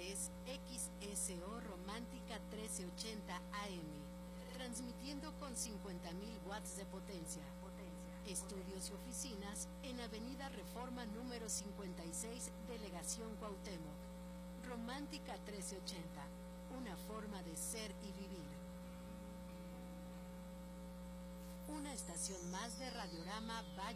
es XSO Romántica 1380 AM, transmitiendo con 50.000 watts de potencia. Estudios y oficinas en Avenida Reforma número 56, Delegación Cuauhtémoc. Romántica 1380, una forma de ser y vivir. Una estación más de Radiorama Valle